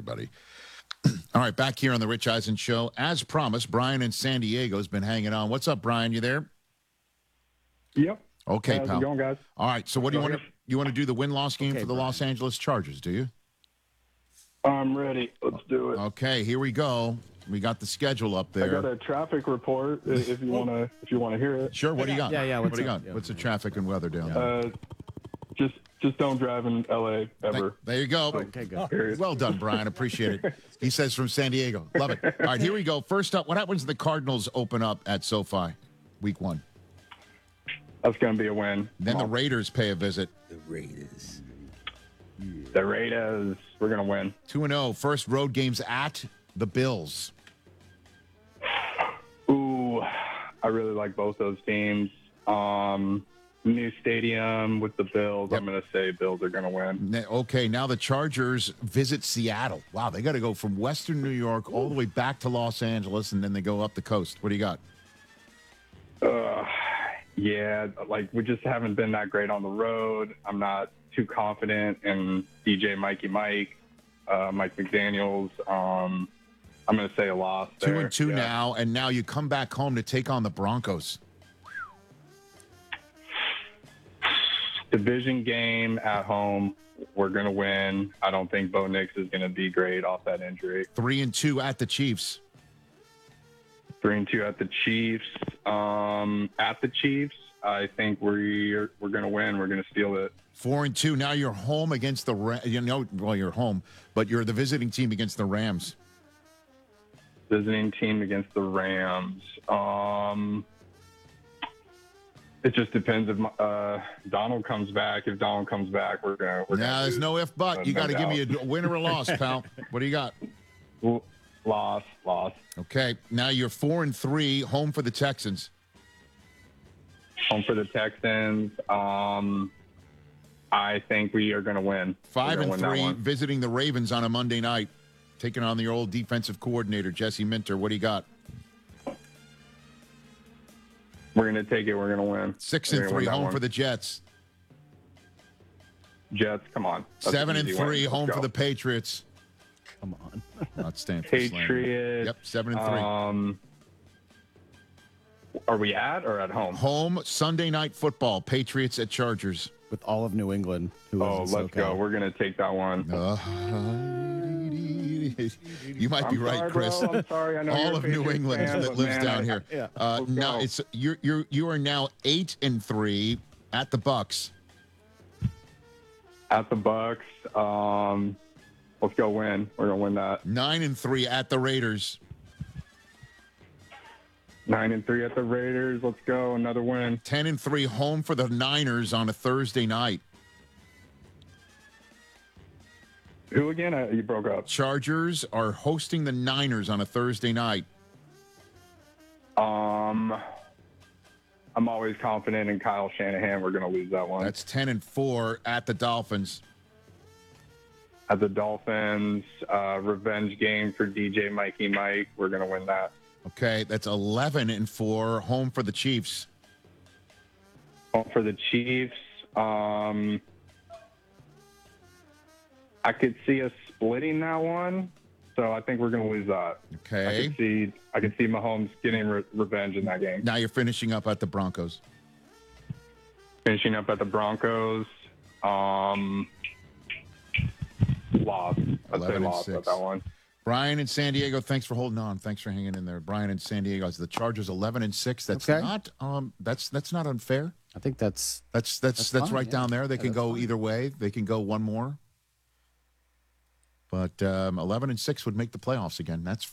everybody. All right, back here on the Rich Eisen Show. As promised, Brian in San Diego has been hanging on. What's up, Brian? You there? Yep. Okay, How's pal. it going, guys? All right, so what do you want to do the win-loss game for the Los Angeles Chargers, do you? I'm ready. Let's do it. Okay, here we go. We got the schedule up there. I got a traffic report if you wanna hear it. Sure, what do you got? Yeah, What do you up? got? Yeah. What's the traffic and weather down there? Just don't drive in LA ever. There you go. Okay, good. Period. Well done, Brian. Appreciate it. He says from San Diego. Love it. All right, here we go. First up, what happens when the Cardinals open up at SoFi week 1? That's gonna be a win. Then the Raiders pay a visit. The Raiders. The Raiders, we're gonna win. 2-0. First road games at the Bills. Ooh, I really like both those teams. New stadium with the Bills. Yep. I'm gonna say Bills are gonna win. Okay, now the Chargers visit Seattle. Wow, they got to go from Western New York all the way back to Los Angeles, and then they go up the coast. What do you got? Yeah, like we just haven't been that great on the road. I'm not too confident in DJ Mikey Mike, Mike McDaniels. I'm going to say a loss there. 2-2 now, and now you come back home to take on the Broncos. Division game at home. We're going to win. I don't think Bo Nix is going to be great off that injury. 3-2 at the Chiefs. 3-2 at the Chiefs. At the Chiefs, I think we're going to win. We're going to steal it. 4-2. Now you're home against the you're home, but you're the visiting team against the Rams. Visiting team against the Rams. It just depends if Donald comes back. If Donald comes back, we're gonna. There's no if but. You got to give me a win or a loss, pal. What do you got? Loss. Okay. Now you're 4-3, home for the Texans. Home for the Texans. I think we are going to win. 5-3, visiting the Ravens on a Monday night, taking on the old defensive coordinator Jesse Minter. What do you got? We're going to take it. We're going to win. 6-3, home for the Jets. Jets, come on. 7-3, home for the Patriots. Come on. Not Stanford. Patriots. Yep, 7-3. Are we at or at home? Home Sunday Night Football. Patriots at Chargers. With all of New England. Let's go. We're going to take that one. You might be right, Chris. Bro. I'm sorry. I know all of New England that lives down here. Yeah. Now it's you are now 8-3 at the Bucks. At the Bucks. Let's go win. We're gonna win that. 9-3 at the Raiders. 9-3 at the Raiders. Let's go. Another win. 10-3 home for the Niners on a Thursday night. Who again? You broke up. Chargers are hosting the Niners on a Thursday night. I'm always confident in Kyle Shanahan. We're gonna lose that one. That's 10-4 at the Dolphins. At the Dolphins, revenge game for DJ Mikey Mike. We're gonna win that. Okay, that's 11-4 home for the Chiefs. Home for the Chiefs. I could see us splitting that one, so I think we're going to lose that. Okay. I could see Mahomes getting revenge in that game. Now you're finishing up at the Broncos. Finishing up at the Broncos. Loss. I'd say loss at that one. Brian in San Diego, thanks for holding on. Thanks for hanging in there. Brian in San Diego, the Chargers 11-6. That's okay. Not that's not unfair. I think that's fine, right down there. They can go fine. either way. They can go one more. But 11-6 would make the playoffs again. That's